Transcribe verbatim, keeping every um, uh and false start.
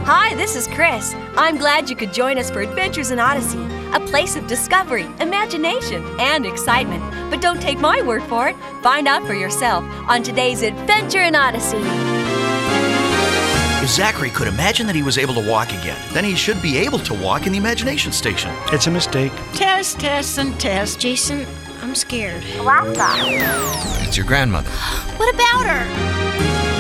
Hi, this is Chris. I'm glad you could join us for Adventures in Odyssey, a place of discovery, imagination, and excitement. But don't take my word for it. Find out for yourself on today's Adventure in Odyssey. If Zachary could imagine that he was able to walk again, then he should be able to walk in the imagination station. It's a mistake. Test, test, and test. Jason, I'm scared. Alexa. It's your grandmother. What about her?